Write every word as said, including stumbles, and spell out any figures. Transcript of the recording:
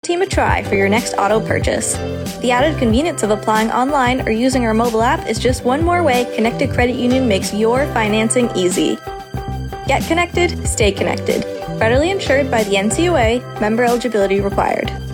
team a try for your next auto purchase. The added convenience of applying online or using our mobile app is just one more way Connected Credit Union makes your financing easy. Get connected, stay connected. Federally insured by the N C U A, member eligibility required.